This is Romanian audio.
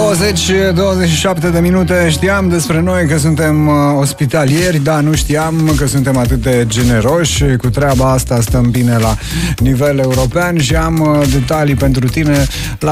27 de minute. Știam despre noi că suntem ospitalieri, dar nu știam că suntem atât de generoși. Cu treaba asta stăm bine la nivel european și am detalii pentru tine la